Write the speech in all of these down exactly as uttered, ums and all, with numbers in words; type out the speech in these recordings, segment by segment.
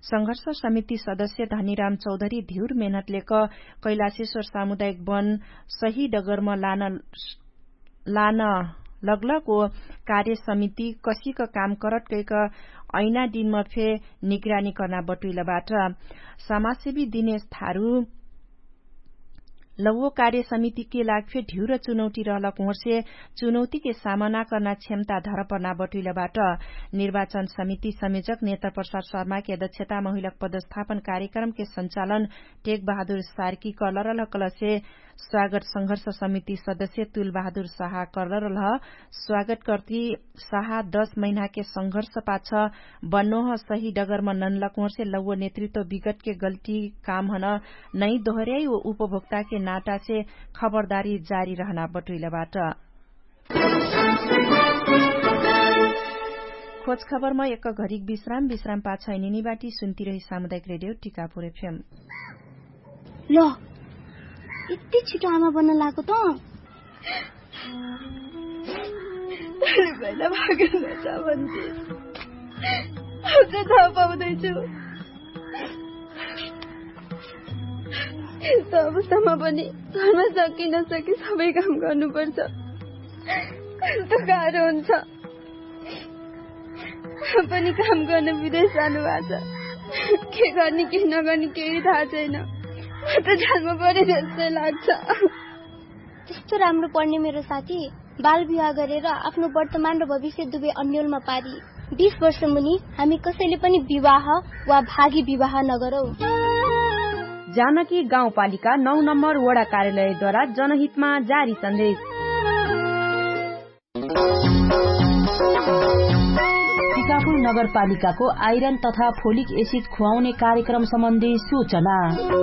संघर्ष समिति सदस्य धनीराम चौधरी धिउर मेहनतले कैलाशेश्वर सामुदायिक वन सही डगरमा लान लान लगलको कार्य समिति कसीक काम करत कैक ऐना दिनमा फे निगरानी करना बटुइलबाट समाजसेवी दिनेश थारू लवो कार्य समिति के लागफे ढ्यू चुनौती रहल कुहरसे चुनौती के सामना करना क्षमता धर पर्ना बटुइलबाट निर्वाचन समिति संयोजक नेत्र प्रसाद शर्मा के अध्यक्षता महिला पदस्थापन कार्यक्रम के संचालन टेक बहादुर सार्की कलरल कलसे स्वागत संघर्ष समिति सदस्य तुल बहादुर शाह करल स्वागत करती शाह दस महीना के संघर्ष पाछ बन्नोह सही डगरमा ननला कुंवर से लवो नेतृत्व विगत के गलती काम हन नहीं दोहराई वो उपभोक्ता के नाटा से खबरदारी जारी रहना बटुइलबाट खोज खबरमा एक घड़ी विश्राम विश्राम पाछ निनीबाटी सुन्ती रही सामुदायिक रेडियो टिकापुर एफएम लो यति छिटो आमा बन्न लागो त पहिला भागेन छ भन्थे अझै थाहा पाउँदैछु यस्तो अवस्थामा पनि घरमा सकि नसकि सबै काम गर्नुपर्छ कस्तो गाह्रो हुन्छ पनि काम गर्न विदेश जानु भएको छ के गर्ने के नगर्ने केही थाहा छैन त जान्नु पर्यो जस्तै लाग्छ त्यस्तो राम्रो पढ्ने मेरो साथी बाल विवाह गरेर आफ्नो वर्तमान र भविष्य दुवै अन्यलमा पारी बीस वर्ष मुनि हामी कसैले पनि विवाह वा भागी विवाह नगरौं। जानकी गाउँपालिका नौ नम्बर वडा कार्यालयद्वारा जनहितमा जारी सन्देश। टिकापुर नगरपालिकाको आइरन तथा फोलिक एसिड खुवाउने कार्यक्रम सम्बन्धी सूचना।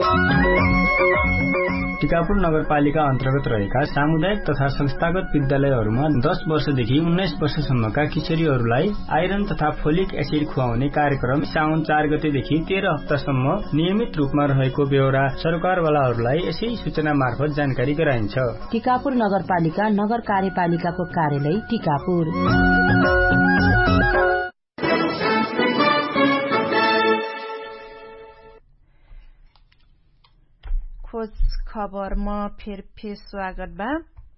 टिकापुर नगरपालिका अन्तर्गत रहेका सामुदायिक तथा संस्थागत विद्यालयहरूमा दस वर्षदेखि उन्नाइस वर्षसम्मका किशोरीहरूलाई आइरन तथा फोलिक एसिड खुवाउने कार्यक्रम साउन चार गतेदेखि तेह्र हप्तासम्म नियमित रूपमा रहेको बेहोरा सरकारवालाहरूलाई यसै सूचना मार्फत जानकारी गराइन्छ। टिकापुर नगरपालिका नगर कार्यपालिकाको कार्यालय टिकापुर। खोज खबरमा फेर फेर स्वागत बा।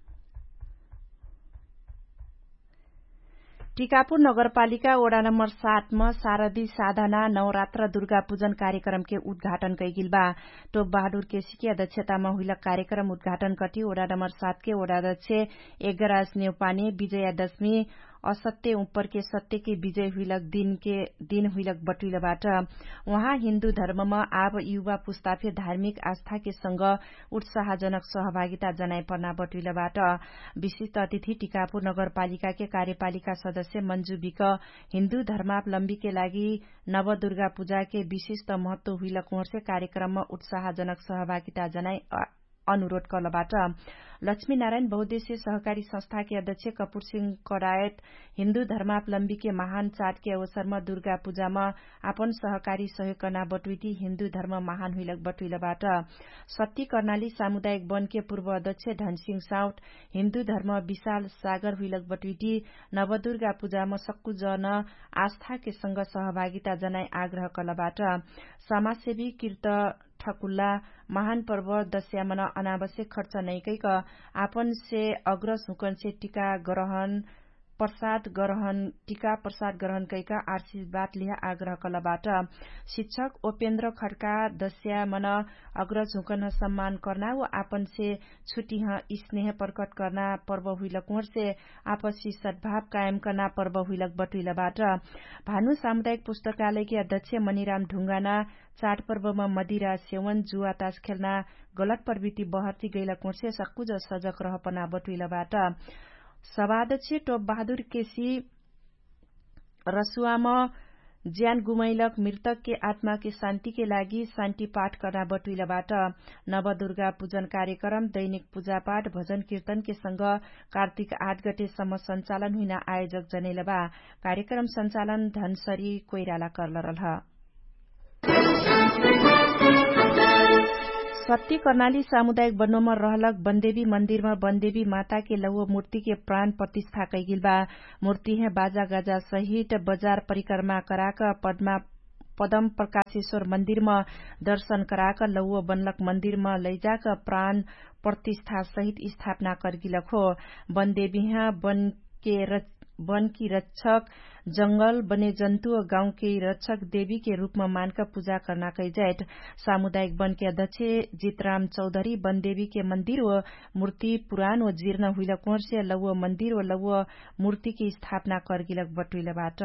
टिकापुर नगरपालिका वडा नम्बर सात में शारदी साधना नवरात्र दुर्गा पूजन कार्यक्रम के उद्घाटन कैगिल बा। टोप बहादुर केसी की अध्यक्षता में हुई कार्यक्रम उद्घाटन कटी वडा नम्बर सात के वडा अध्यक्ष एगराज नेउपाने विजयादशमी असत्य ऊपर के सत्य के विजय हुइलक दिन के दिन हुइलक बटुइलबाट वहाँ हिन्दू धर्ममा आव युवा पुस्ताफे धार्मिक आस्था के संग उत्साहजनक सहभागिता जनाइ पर्ना बटुइलबाट विशिष्ट अतिथि टिकापुर नगरपालिका के कार्यपालिका सदस्य मंजू विक हिन्दू धर्मावलम्बी के लागि नव दुर्गा पूजा के विशिष्ट महत्व हुइलक वर्ष कार्यक्रममा उत्साहजनक सहभागिता जनाइ अनुरोध करलबाट लक्ष्मी नारायण बहुद्देश्य सहकारी संस्था के अध्यक्ष कपूर सिंह करायत हिन्दू धर्मावलम्बी के महान चाड के अवसरमा दुर्गा पूजामा आपन सहकारी सहयोग करना बटुइती हिन्दू धर्म महान हुइलक बटुइलबाट सत्ती कर्णाली सामुदायिक वन के पूर्व अध्यक्ष धनसिंह साउट हिन्दू धर्म विशाल सागर हुइलक बटुइती नवदुर्गा पूजामा सक्कु जन आस्था के संग सहभागिता जनाई आग्रह करलबाट समाजसेवी कीर्त ठकुल्ला महान पर्व दस्यामन अनावश्यक खर्च नैकैक आपन से अग्रज हुकन से टीका ग्रहण प्रसाद ग्रहण टीका प्रसाद ग्रहण कैका आशीर्वाद लिया आग्रह कलबाट शिक्षक उपेन्द्र खड्का दस्या मन अग्रज हुकन सम्मान करना व आपन से छुट्टी स्नेह प्रकट करना पर्व हुइलक कुंवर से आपसी सद्भाव कायम करना पर्व हुइलक बटुइलबाट भानु सामुदायिक पुस्तकालय के अध्यक्ष मणिराम ढुंगाना चाड पर्वमा मदिरा सेवन जुवा तास खेल्ना गलत प्रवृत्ति बहर्ती गैला कुंवर से सक्कुज सजग रह पर्ना बटुइलबाट सभाध्यक्ष टोप बहादुर केसी रसुआमा ज्यान गुमाइलक मृतक के आत्मा के शान्ति के लागि शान्ति पाठ करना बटुइलबाट नव दुर्गा पूजन कार्यक्रम दैनिक पूजा पाठ भजन कीर्तन के संग कार्तिक आठ गतेसम्म संचालन हुन आयोजक जनेलबा कार्यक्रम संचालन धनसरी कोइराला करलरल सत्ती कर्णाली सामुदायिक वनोमा रहलक वनदेवी मंदिरमा वनदेवी माता के लौह मूर्ति के प्राण प्रतिष्ठा कैगिल बा। मूर्ति है बाजा गाजा सहित बजार परिक्रमा कराक पदमा पदम प्रकाशेश्वर मन्दिरमा दर्शन कराक लौव बनलक मन्दिरमा लैजाक प्राण प्रतिष्ठा सहित स्थापना करगिलक हो। वनदेवीहा वन के रच, वन की रक्षक जंगल बने जन्तु और गांव के रक्षक देवी के रूप में मानकर पूजा करना कई जाए। सामुदायिक वन के अध्यक्ष जीतराम चौधरी वन देवी के मंदिर व मूर्ति पुरान व जीर्ण हुइल कोर से लौव मंदिर व लौव मूर्ति की स्थापना करगिलक बटुइलबाट।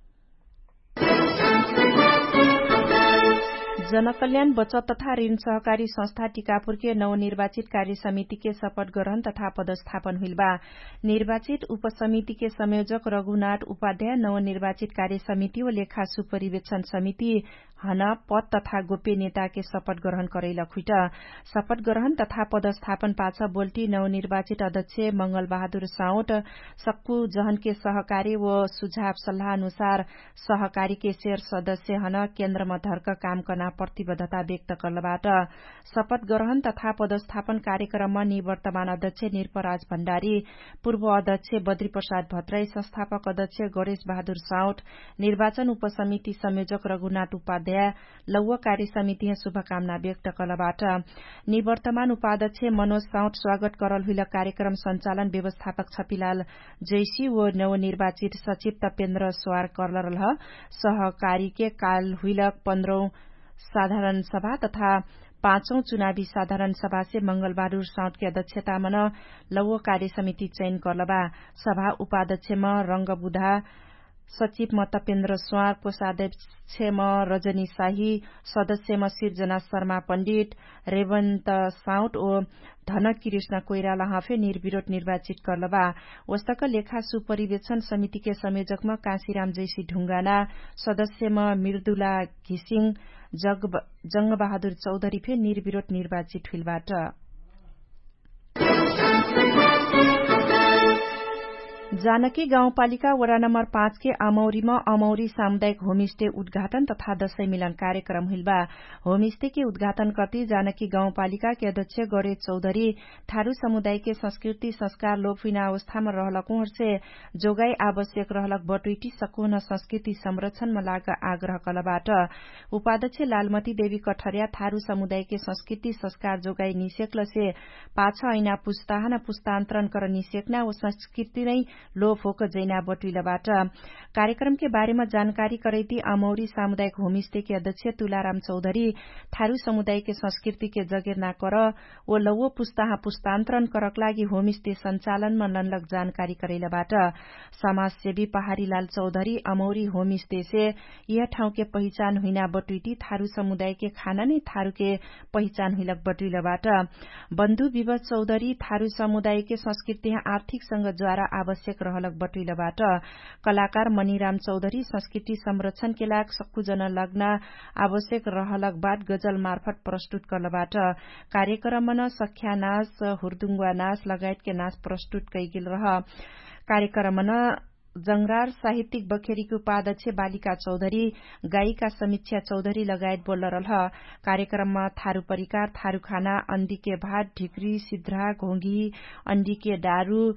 जनकल्याण बचत तथा ऋण सहकारी संस्था टीकापुर के नवनिर्वाचित कार्य समिति के शपथ ग्रहण तथा पदस्थापन हुइल बा। निर्वाचित उपसमिति के संयोजक रघुनाथ उपाध्याय नवनिर्वाचित कार्य समिति व लेखा सुपरिवेक्षण समिति हन पद तथा गोप्यता के शपथ ग्रहण करैलक हुइट। शपथ ग्रहण तथा पदस्थापन पाछ बोल्टी नवनिर्वाचित अध्यक्ष मंगल बहादुर साउट सक्कु जहन के सहकारी व सुझाव सल्लाह अनुसार सहकारी के शेयर सदस्य हन केन्द्र में धर्क काम करना प्रतिबद्धता व्यक्त करलबाट शपथ ग्रहण तथा पदस्थापन कार्यक्रममा निवर्तमान अध्यक्ष निरपराज भण्डारी, पूर्व अध्यक्ष बद्री प्रसाद भट्टराई, संस्थापक अध्यक्ष गणेश बहादुर साउट, निर्वाचन उपसमिति संयोजक रघुनाथ उपाध्याय, लौव कार्य समिति शुभकामना व्यक्त करलबाट निवर्तमान उपाध्यक्ष मनोज साउट स्वागत करल हुइल कार्यक्रम संचालन व्यवस्थापक छपिलाल जैसी व नवनिर्वाचित सचिव तपेन्द्र स्वार करल रह। सहकारी के काल हुइल पन्ध्रौं साधारण सभा तथा पाँचौं चुनावी साधारण सभा से मंगल बहादुर साउट की अध्यक्षता में लौव कार्य समिति चयन करलबा। सभा उपाध्यक्ष में रंगबुधा, सचिव में तपेन्द्र स्वार, कोषाध्यक्ष में रजनी शाही, सदस्य में सिर्जना शर्मा पण्डित, रेवन्त साउट और धन कृष्ण कोइराला हाफे निर्विरोध निर्वाचित करलबा। वस्तक लेखा सुपरिवेक्षण समिति के संयोजक में काशीराम जैसी ढुंगाना, सदस्य में मृदुला घिसिङ, जंग बहादुर चौधरी फे निर्विरोध निर्वाचित हुइलबाट। जानकी गाउँपालिका वडा नम्बर पाँच के अमौरीमा अमौरी सामुदायिक होमस्टे उद्घाटन तथा दशैं मिलन कार्यक्रम हुइलबा। होमस्टे के उद्घाटन करती जानकी गाउँपालिका के अध्यक्ष गणेश चौधरी थारू समुदाय के संस्कृति संस्कार लोपहीना अवस्था में रहलक से जोगाई आवश्यक रहलक बटुइटी सकुन संस्कृति संरक्षण में लाग आग्रह कलबाट। उपाध्यक्ष लालमती देवी कठरिया थारू समुदाय के संस्कृति संस्कार जोगाई निषेक्ल से पाछ ऐना पुस्ताहन पुस्तान्तरण कर निषेक्ना व संस्कृति नै लोप होक जैना बटुइलबाट कार्यक्रम के बारे में जानकारी करैती अमौरी सामुदायिक होमस्टे के अध्यक्ष तुलाराम चौधरी थारू समुदाय के संस्कृति के जगेर्ना कर ओ लौव पुस्ताहा पुस्तान्तरण करक लागि होमस्टे संचालन में लनलक जानकारी करैलबाट समाजसेवी पहाड़ी लाल चौधरी अमौरी होमस्टे से यह ठाउँ के पहिचान हुइना बटुइटी थारू समुदाय के खाना नै थारू के पहिचान हुइलक बटुइलबाट बन्धु विवश चौधरी थारू समुदाय के संस्कृति आर्थिक संगतद्वारा आवश्यक रहलक बटुइलबाट कलाकार मणिराम चौधरी संस्कृति संरक्षण के लाग सक्कुजन लग्न आवश्यक रहलक बाद गजल मार्फत प्रस्तुत करलबाट कार्यक्रम में सख्या नाच हुर्दुंगवा नाच लगायत के नाच प्रस्तुत कैगिल रह। कार्यक्रम में जंगरार साहित्यिक बखेरी के उपाध्यक्ष बालिका चौधरी, गायिका समीक्षा चौधरी लगायत बोल रह। कार्यक्रम में थारू परिकार, थारू खाना, अंडी के भात, ढिक्री, सिद्रा, घोंगी, अंडी के डारू,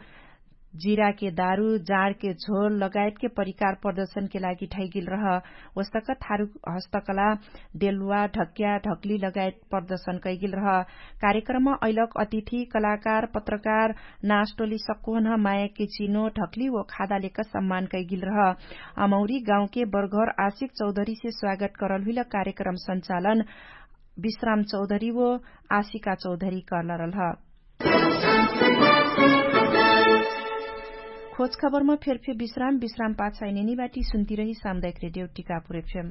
जीरा के दारू, जाड़ के झोल लगायत के परिकार प्रदर्शन के लागि ठाइगिल रह। वस्तक थारू हस्तकला, डेलुवा, ढकिया, ढकली लगायत प्रदर्शन कैगिल रह। कार्यक्रम में ऐलक अतिथि कलाकार, पत्रकार, नाचटोली सक्कोहन माया के चिनो, ढकली व खादा लेकर सम्मान कैगिल रह। अमौरी गांव के बरघर आशिक चौधरी से स्वागत करल हुइल कार्यक्रम संचालन विश्राम चौधरी व आशिका चौधरी करल रह। खोज खबर में फेरफे विश्राम विश्राम पाछा नेनीबाटी सुनती रही सामुदायिक रेडियो टीकापुर एफएम।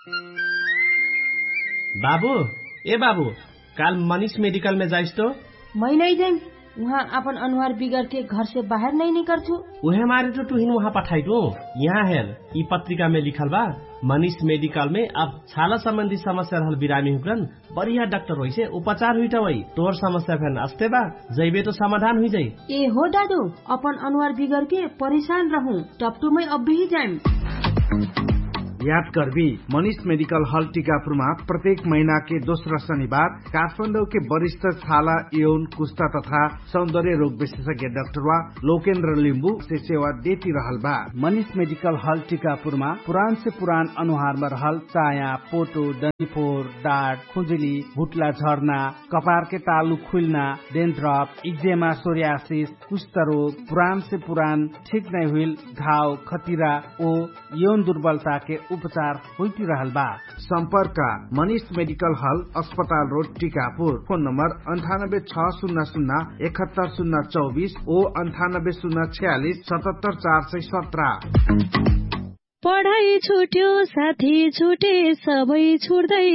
बाबू ए बाबू काल मनीष मेडिकल में जाइस तो मैं नहीं जाइम, वहाँ अपन अनुहार बिगड़ के घर से बाहर नहीं निकल छू। उहे मारे तो तुहिन वहाँ पठाई दो। यहाँ हेर ई पत्रिका में लिखल बा मनीष मेडिकल में अब छाला संबंधी समस्या रहल बिरामी हुकरन बढ़िया डॉक्टर होई से उपचार हुई वही तोर समस्या फेन अस्ते बा जैबे तो समाधान हुई जाई। ए हो दादू अपन अनुहार बिगड़ के परेशान रहूं टपटू में अब भी जाइम। याद करबी मनीष मेडिकल हॉल टीकापुरमा प्रत्येक महीना के दोस्रो शनिबार काठमाडौँ के वरिष्ठ छाला यौन कुष्ठा तथा सौंदर्य रोग विशेषज्ञ डाक्टर वा लोकेन्द्र लिम्बू से सेवा देती रहल बा। मनीष मेडिकल हॉल टीकापुरमा पुरान से पुरान अनुहार में रहल चाया, पोटो, डंडीफोर, डाँट, खुजुली, भुटला झर्ना, कपार के तालु खुलना, डेन्ड्रप, इक्जेमा, सोरियासिस, कुष्ठ रोग, पुरान से पुरान ठीक नहीं हुई घाव, खतिरा ओ यौन दुर्बलता के उपचार होती रहल बा। संपर्क मनीष मेडिकल हॉल, अस्पताल रोड, टीकापुर। फोन नंबर अंठानब्बे छह शून्य शून्य इकहत्तर शून्य चौबीस ओ अंठानब्बे शून्य छियालीस सतहत्तर चार सय सत्रह। पढाइ छुट्यो, साथी छुटे, सबै छुट्दै